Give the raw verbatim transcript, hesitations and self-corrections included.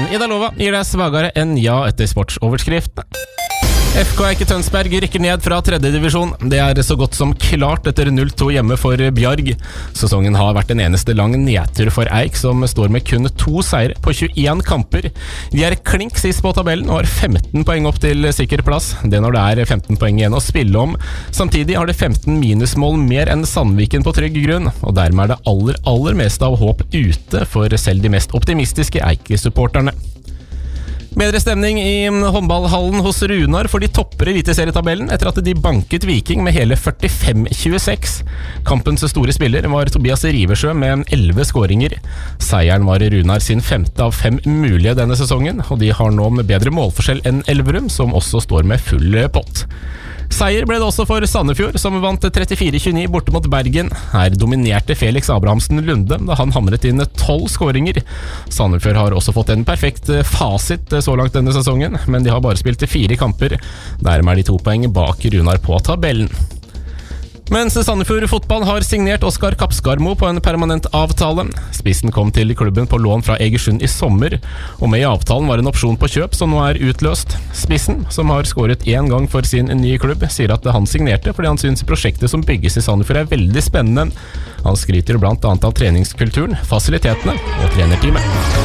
men Ida Lova gir deg svagere enn ja etter sportsoverskriftene. F K Eike Tønsberg rykker ned fra tredje divisjon. Det er så godt som klart etter null to hjemme for Bjarg. Sesongen har vært en eneste lang nedtur for Eik, som står med kun to seire på tjueen kamper. De er klink sist på tabellen og har femten poeng opp til sikker plass. Det når det er femten poeng igjen å spille om. Samtidig har det femten minusmål mer enn Sandviken på trygg grunn, og dermed er det aller, aller meste av håp ute for selv de mest optimistiske Eike-supporterne. Bedre stemning i håndballhallen hos Runar, for de topper eliteserietabellen etter at de banket Viking med hele førtifem tjueseks. Kampens store spiller var Tobias Riversjø med elleve skåringer. Seieren var Runar sin femte av fem mulige denne sesongen, og de har nå med bedre målforskjell enn Elverum, som også står med full pott. Seier ble det også for Sandefjord, som vant trettifire tjueni borte mot Bergen. Her dominerte Felix Abrahamsen Lunde da han hamret inn tolv skåringer. Sandefjord har også fått en perfekt fasit så langt denne sesongen, men de har bare spilt fire kamper. Dermed er de to poeng bak Runar på tabellen. Mens Sandefjord fotball har signert Oskar Kapskarmo på en permanent avtale. Spissen kom til klubben på lån fra Egersund i sommer, og med i avtalen var en opsjon på kjøp som nå er utløst. Spissen, som har skåret én gang for sin nye klubb, sier at han signerte fordi han synes prosjektet som bygges i Sandefjord er veldig spennende. Han skryter blant annet av treningskulturen, fasilitetene og trenerteamet.